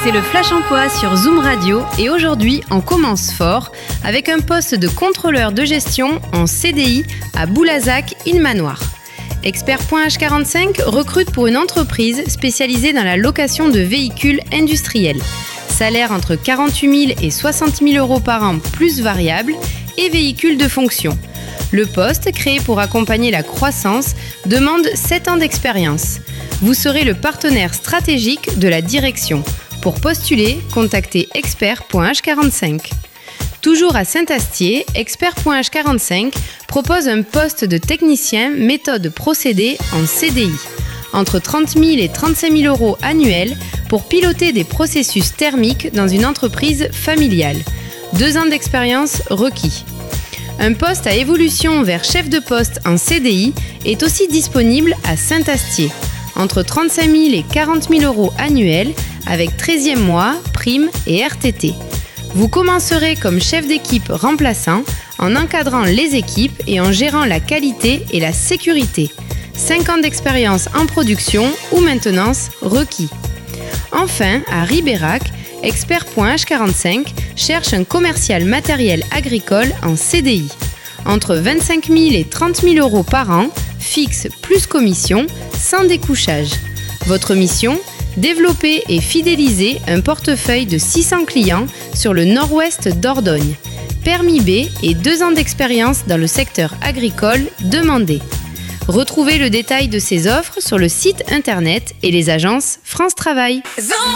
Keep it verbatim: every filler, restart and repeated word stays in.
c'est le Flash Emploi sur Zoom Radio et aujourd'hui on commence fort avec un poste de contrôleur de gestion en C D I à Boulazac, Île-Manoir. Expert.H quarante-cinq recrute pour une entreprise spécialisée dans la location de véhicules industriels. Salaire entre quarante-huit mille et soixante mille euros par an plus variable et véhicules de fonction. Le poste, créé pour accompagner la croissance, demande sept ans d'expérience. Vous serez le partenaire stratégique de la direction. Pour postuler, contactez expert.H quarante-cinq. Toujours à Saint-Astier, expert.H quarante-cinq propose un poste de technicien méthode procédé en C D I, entre trente mille et trente-cinq mille euros annuels pour piloter des processus thermiques dans une entreprise familiale. Deux ans d'expérience requis. Un poste à évolution vers chef de poste en C D I est aussi disponible à Saint-Astier, entre trente-cinq mille et quarante mille euros annuels avec treizième mois, primes et R T T. Vous commencerez comme chef d'équipe remplaçant en encadrant les équipes et en gérant la qualité et la sécurité. cinq ans d'expérience en production ou maintenance requis. Enfin, à Ribérac, expert.H quarante-cinq cherche un commercial matériel agricole en C D I. Entre vingt-cinq mille et trente mille euros par an, fixe plus commission, sans découchage. Votre mission ? Développer et fidéliser un portefeuille de six cents clients sur le nord-ouest d'Ordogne. Permis B et deux ans d'expérience dans le secteur agricole demandé. Retrouvez le détail de ces offres sur le site internet et les agences France Travail. Zoom